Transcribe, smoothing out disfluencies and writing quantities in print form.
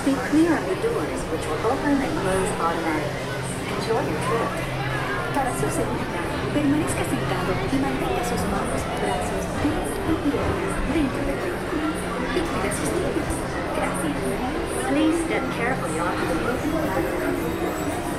Stay clear of the doors, which will open and close automatically. Enjoy your trip. Para su seguridad, permanezca sentado y mantenga sus manos y brazos, pies y piernas dentro del vehículo. Y cuida sus niños. Gracias. Please step carefully onto the moving platform.